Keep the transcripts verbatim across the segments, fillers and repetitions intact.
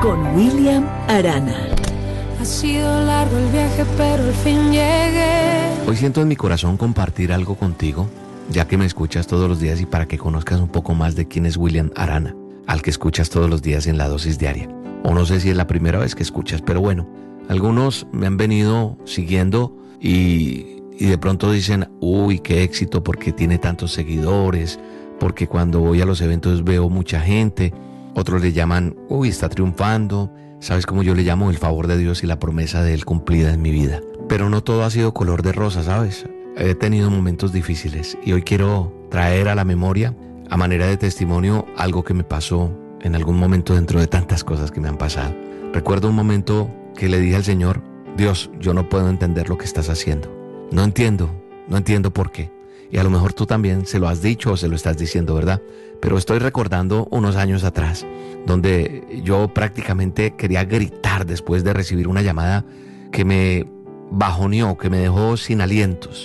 con William Arana. Ha sido largo el viaje, pero al fin llegué. Hoy siento en mi corazón compartir algo contigo, ya que me escuchas todos los días y para que conozcas un poco más de quién es William Arana, al que escuchas todos los días en la dosis diaria. O no sé si es la primera vez que escuchas, pero bueno, algunos me han venido siguiendo y, y de pronto dicen, uy, qué éxito porque tiene tantos seguidores, porque cuando voy a los eventos veo mucha gente. Otros le llaman, uy, está triunfando. ¿Sabes cómo yo le llamo? El favor de Dios y la promesa de Él cumplida en mi vida. Pero no todo ha sido color de rosa, ¿sabes? He tenido momentos difíciles y hoy quiero traer a la memoria, a manera de testimonio, algo que me pasó en algún momento dentro de tantas cosas que me han pasado. Recuerdo un momento que le dije al Señor, Dios, yo no puedo entender lo que estás haciendo. No entiendo, no entiendo por qué. Y a lo mejor tú también se lo has dicho o se lo estás diciendo, ¿verdad? Pero estoy recordando unos años atrás, donde yo prácticamente quería gritar después de recibir una llamada que me bajoneó, que me dejó sin alientos.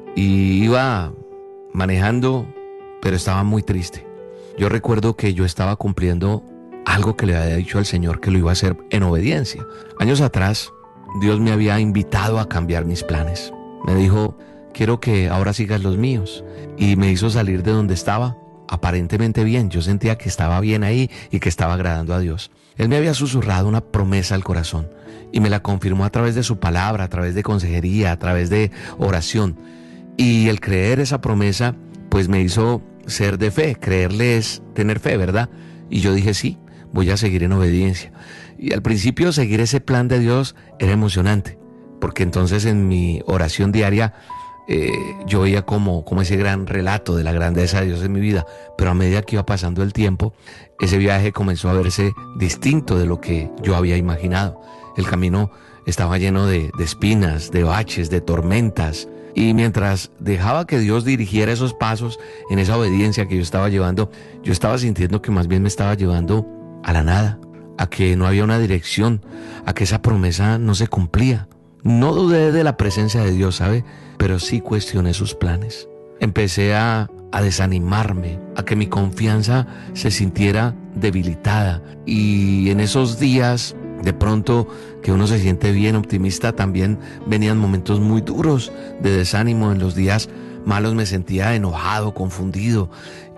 Y iba manejando, pero estaba muy triste. Yo recuerdo que yo estaba cumpliendo algo que le había dicho al Señor que lo iba a hacer en obediencia. Años atrás, Dios me había invitado a cambiar mis planes. Me dijo, quiero que ahora sigas los míos. Y me hizo salir de donde estaba, aparentemente bien. Yo sentía que estaba bien ahí y que estaba agradando a Dios. Él me había susurrado una promesa al corazón y me la confirmó a través de su palabra, a través de consejería, a través de oración. Y el creer esa promesa, pues me hizo ser de fe. Creerle es tener fe, ¿verdad? Y yo dije, sí, voy a seguir en obediencia. Y al principio seguir ese plan de Dios era emocionante, porque entonces en mi oración diaria eh, yo oía como, como ese gran relato de la grandeza de Dios en mi vida. Pero a medida que iba pasando el tiempo, ese viaje comenzó a verse distinto de lo que yo había imaginado. El camino estaba lleno de, de espinas, de baches, de tormentas. Y mientras dejaba que Dios dirigiera esos pasos en esa obediencia que yo estaba llevando, yo estaba sintiendo que más bien me estaba llevando a la nada, a que no había una dirección, a que esa promesa no se cumplía. No dudé de la presencia de Dios, ¿sabe? Pero sí cuestioné sus planes. Empecé a, a desanimarme, a que mi confianza se sintiera debilitada. Y en esos días, de pronto, que uno se siente bien optimista, también venían momentos muy duros de desánimo. En los días malos me sentía enojado, confundido.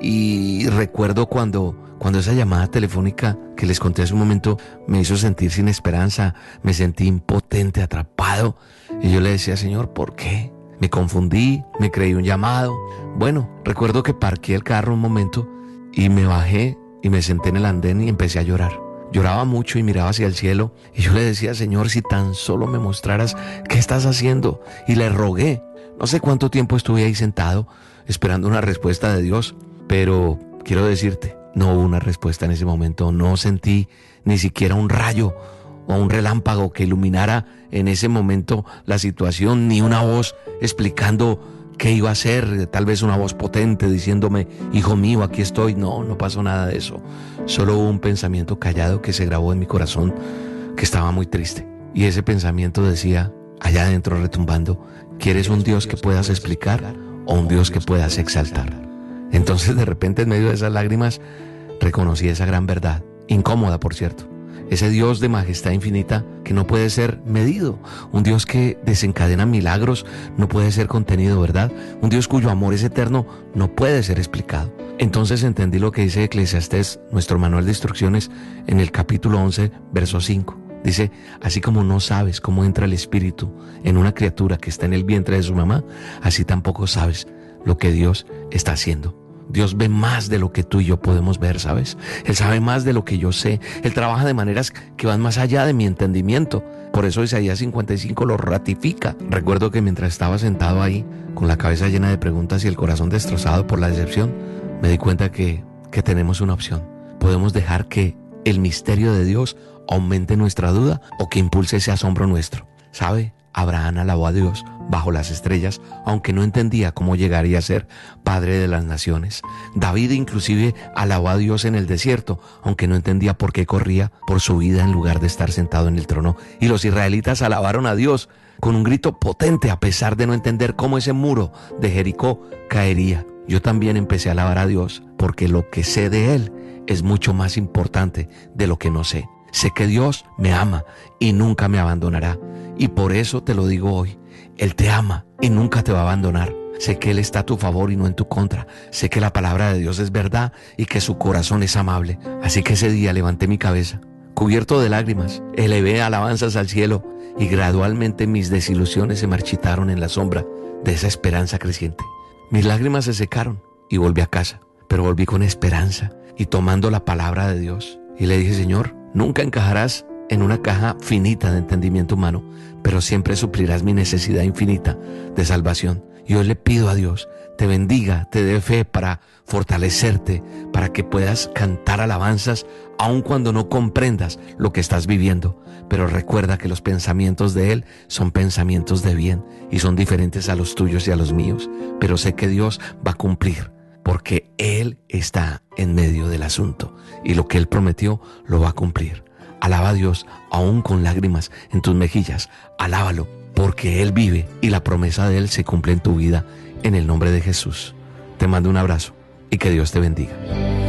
Y recuerdo cuando, cuando esa llamada telefónica que les conté hace un momento me hizo sentir sin esperanza, me sentí impotente, atrapado. Y yo le decía, Señor, ¿por qué? Me confundí, me creí un llamado. Bueno, recuerdo que parqué el carro un momento y me bajé y me senté en el andén y empecé a llorar. Lloraba mucho y miraba hacia el cielo y yo le decía, Señor, si tan solo me mostraras qué estás haciendo. Y le rogué. No sé cuánto tiempo estuve ahí sentado esperando una respuesta de Dios, pero quiero decirte, no hubo una respuesta en ese momento. No sentí ni siquiera un rayo o un relámpago que iluminara en ese momento la situación, ni una voz explicando qué iba a hacer, tal vez una voz potente diciéndome, hijo mío, aquí estoy. No, no pasó nada de eso. Solo hubo un pensamiento callado que se grabó en mi corazón, que estaba muy triste. Y ese pensamiento decía, allá adentro retumbando, ¿quieres un Dios que puedas explicar o un Dios que puedas exaltar? Entonces de repente en medio de esas lágrimas reconocí esa gran verdad, incómoda por cierto. Ese Dios de majestad infinita que no puede ser medido. Un Dios que desencadena milagros no puede ser contenido, ¿verdad? Un Dios cuyo amor es eterno no puede ser explicado. Entonces entendí lo que dice Eclesiastés, nuestro manual de instrucciones, en el capítulo once, verso cinco. Dice, así como no sabes cómo entra el espíritu en una criatura que está en el vientre de su mamá, así tampoco sabes lo que Dios está haciendo. Dios ve más de lo que tú y yo podemos ver, ¿sabes? Él sabe más de lo que yo sé. Él trabaja de maneras que van más allá de mi entendimiento. Por eso Isaías cincuenta y cinco lo ratifica. Recuerdo que mientras estaba sentado ahí, con la cabeza llena de preguntas y el corazón destrozado por la decepción, me di cuenta que, que tenemos una opción. Podemos dejar que el misterio de Dios aumente nuestra duda o que impulse ese asombro nuestro. ¿Sabe? Abraham alabó a Dios bajo las estrellas, aunque no entendía cómo llegaría a ser padre de las naciones. David inclusive alabó a Dios en el desierto, aunque no entendía por qué corría por su vida en lugar de estar sentado en el trono. Y los israelitas alabaron a Dios con un grito potente a pesar de no entender cómo ese muro de Jericó caería. Yo también empecé a alabar a Dios porque lo que sé de Él es mucho más importante de lo que no sé. Sé que Dios me ama y nunca me abandonará. Y por eso te lo digo hoy, Él te ama y nunca te va a abandonar. Sé que Él está a tu favor y no en tu contra. Sé que la palabra de Dios es verdad y que su corazón es amable. Así que ese día levanté mi cabeza, cubierto de lágrimas, elevé alabanzas al cielo y gradualmente mis desilusiones se marchitaron en la sombra de esa esperanza creciente. Mis lágrimas se secaron y volví a casa, pero volví con esperanza y tomando la palabra de Dios. Y le dije, Señor, nunca encajarás en una caja finita de entendimiento humano, pero siempre suplirás mi necesidad infinita de salvación. Y hoy le pido a Dios, te bendiga, te dé fe para fortalecerte, para que puedas cantar alabanzas aun cuando no comprendas lo que estás viviendo. Pero recuerda que los pensamientos de Él son pensamientos de bien y son diferentes a los tuyos y a los míos. Pero sé que Dios va a cumplir, porque Él está en medio del asunto y lo que Él prometió lo va a cumplir. Alaba a Dios aún con lágrimas en tus mejillas. Alábalo porque Él vive y la promesa de Él se cumple en tu vida en el nombre de Jesús. Te mando un abrazo y que Dios te bendiga.